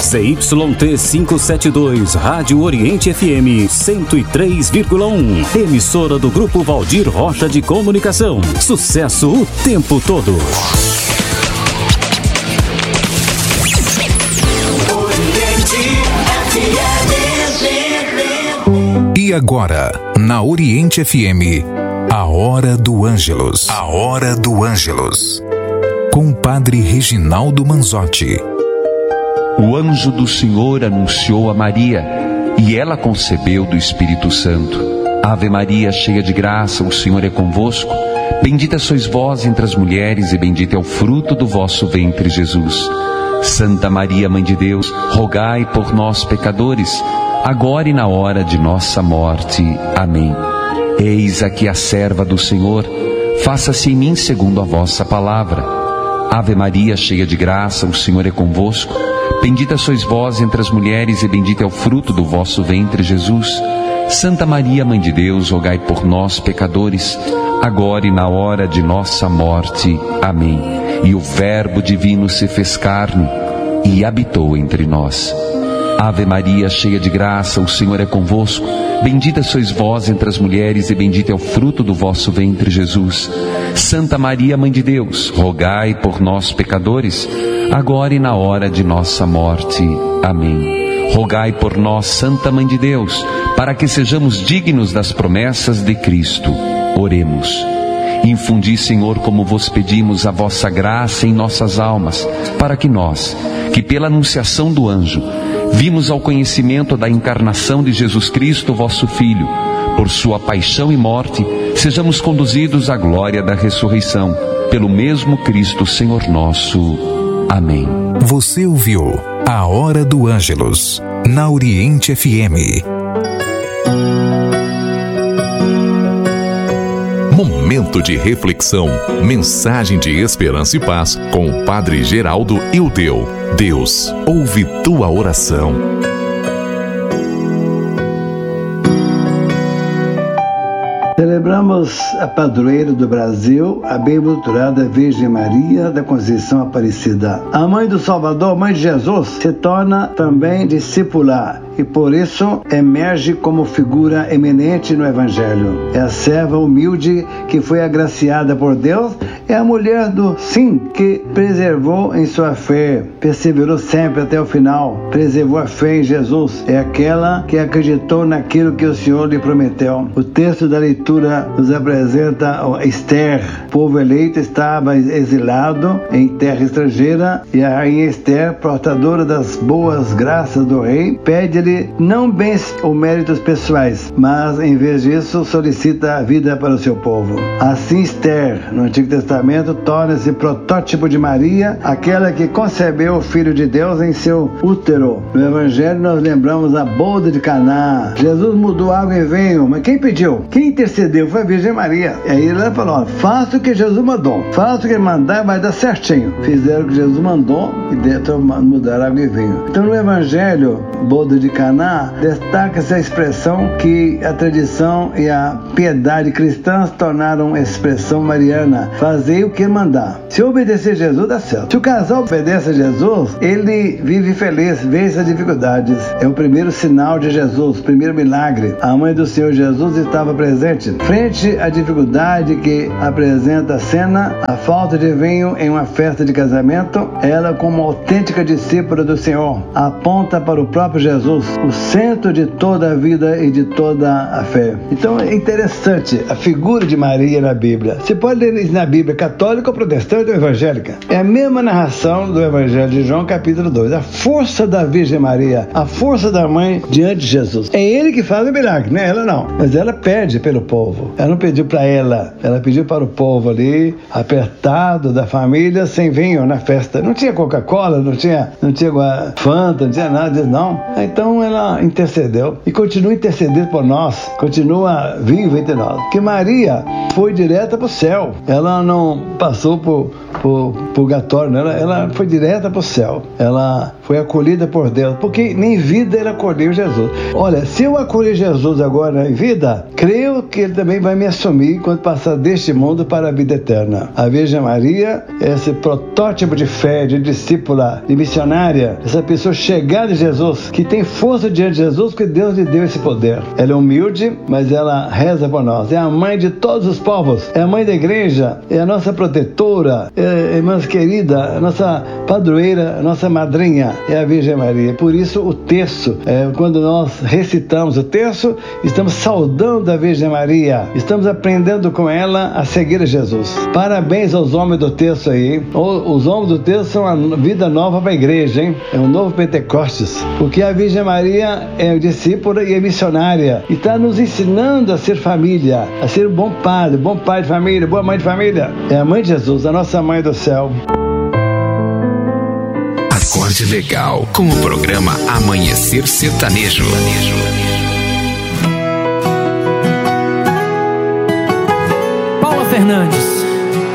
ZYT 572, Rádio Oriente FM 103,1. Emissora do Grupo Valdir Rocha de Comunicação. Sucesso o tempo todo. E agora, na Oriente FM, a Hora do Ângelus. A Hora do Ângelus. Com o Padre Reginaldo Manzotti. O anjo do Senhor anunciou a Maria, e ela concebeu do Espírito Santo. Ave Maria, cheia de graça, o Senhor é convosco. Bendita sois vós entre as mulheres, e bendito é o fruto do vosso ventre, Jesus. Santa Maria, Mãe de Deus, rogai por nós, pecadores, agora e na hora de nossa morte. Amém. Eis aqui a serva do Senhor, faça-se em mim segundo a vossa palavra. Ave Maria, cheia de graça, o Senhor é convosco. Bendita sois vós entre as mulheres, e bendito é o fruto do vosso ventre, Jesus. Santa Maria, Mãe de Deus, rogai por nós, pecadores, agora e na hora de nossa morte. Amém. E o Verbo divino se fez carne e habitou entre nós. Ave Maria, cheia de graça, o Senhor é convosco. Bendita sois vós entre as mulheres, e bendito é o fruto do vosso ventre, Jesus. Santa Maria, Mãe de Deus, rogai por nós, pecadores, agora e na hora de nossa morte. Amém. Rogai por nós, Santa Mãe de Deus, para que sejamos dignos das promessas de Cristo. Oremos. Infundi, Senhor, como vos pedimos, a vossa graça em nossas almas, para que nós, que pela anunciação do anjo vimos ao conhecimento da encarnação de Jesus Cristo, vosso Filho, por sua paixão e morte, sejamos conduzidos à glória da ressurreição, pelo mesmo Cristo, Senhor nosso. Amém. Você ouviu a Hora do Ângelus, na Oriente FM. Momento de reflexão, mensagem de esperança e paz com o Padre Geraldo Ildeu. Deus ouve tua oração. Celebramos a padroeira do Brasil, a bem-aventurada Virgem Maria da Conceição Aparecida. A mãe do Salvador, mãe de Jesus, se torna também discípula e por isso emerge como figura eminente no Evangelho. É a serva humilde que foi agraciada por Deus, é a mulher do sim que preservou em sua fé, perseverou sempre até o final, preservou a fé em Jesus. É aquela que acreditou naquilo que o Senhor lhe prometeu. O texto da leitura nos apresenta Esther. O povo eleito estava exilado em terra estrangeira e a rainha Esther, portadora das boas graças do rei, pede-lhe não bens ou méritos pessoais, mas em vez disso solicita a vida para o seu povo. Assim Esther, no Antigo Testamento, torna-se protótipo de Maria, aquela que concebeu o Filho de Deus em seu útero. No Evangelho nós lembramos a boda de Caná. Jesus mudou água em vinho, mas quem pediu? Quem intercedeu? Foi a Virgem Maria. E aí ela falou: faça o que Jesus mandou, faça o que ele mandar, vai dar certinho. Fizeram o que Jesus mandou e dentro mudaram água em vinho. Então no Evangelho, boda de Caná, destaca-se a expressão que a tradição e a piedade cristãs tornaram expressão mariana: fazei o que ele mandar. Se obedecer a Jesus, dá certo. Se o casal obedece a Jesus, ele vive feliz, vence as dificuldades. É o primeiro sinal de Jesus, o primeiro milagre. A mãe do Senhor Jesus estava presente. Frente à dificuldade que apresenta a cena, a falta de vinho em uma festa de casamento, ela, como autêntica discípula do Senhor, aponta para o próprio Jesus, o centro de toda a vida e de toda a fé. Então é interessante a figura de Maria na Bíblia. Você pode ler isso na Bíblia católica ou protestante ou evangélica. É a mesma narração do Evangelho de João, capítulo 2. A força da Virgem Maria, a força da mãe diante de Jesus. É ele que faz o milagre, não é ela não. Mas ela pede pelo povo. Ela não pediu para ela pediu para o povo ali, apertado da família, sem vinho na festa. Não tinha Coca-Cola, não tinha Fanta, não tinha nada disso não. Então ela intercedeu e continua intercedendo por nós, continua viva entre nós. Porque Maria foi direta para o céu. Ela não passou por pro purgatório, né? Ela foi direta pro céu. Ela foi acolhida por Deus, porque nem vida ela acolheu Jesus. Olha, se eu acolher Jesus agora em vida, creio que ele também vai me assumir quando passar deste mundo para a vida eterna. A Virgem Maria é esse protótipo de fé, de discípula, de missionária, essa pessoa chegada de Jesus, que tem força diante de Jesus, porque Deus lhe deu esse poder. Ela é humilde, mas ela reza por nós. É a mãe de todos os povos, é a mãe da igreja, é a nossa protetora, irmãs querida, a nossa padroeira, a nossa madrinha, é a Virgem Maria. Por isso o terço, quando nós recitamos o terço, estamos saudando a Virgem Maria, estamos aprendendo com ela a seguir a Jesus. Parabéns aos homens do terço aí. Os homens do terço são a vida nova para a igreja, hein? É um novo Pentecostes, porque a Virgem Maria é discípula e é missionária, e está nos ensinando a ser família, a ser um bom pai de família, boa mãe de família. É a mãe de Jesus, a nossa mãe do céu. Acorde legal com o programa Amanhecer Sertanejo. Paula Fernandes.